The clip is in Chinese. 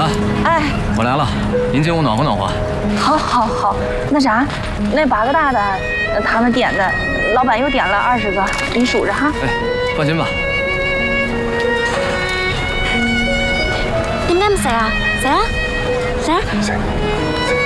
兰， 哎， 我来了，您进屋暖和暖和。 好，那啥，那8个大的，他们点的，老板又点了20个，你数着哈。 哎，放心吧。 點解唔食啊？食啊！食啊！ 食。